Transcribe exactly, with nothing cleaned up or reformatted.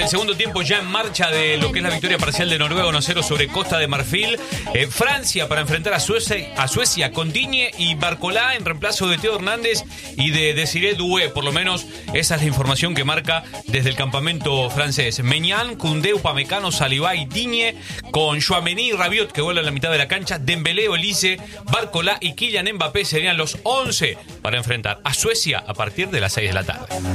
el segundo tiempo ya en marcha de lo que es la victoria parcial de Noruega uno a cero sobre Costa de Marfil. Eh, Francia para enfrentar a Suecia, a Suecia con Digne y Barcolá en reemplazo de Teo Hernández y de Desiré Doué. Por lo menos esa es la información que marca desde el campamento francés. Maignan, Koundé, Upamecano, Saliba y Digne con Tchouaméni y Rabiot que vuelven a la mitad de la cancha. Dembélé, Olise, Barcolá y Kylian Mbappé serían los once para enfrentar a Suecia a partir de las seis de la tarde.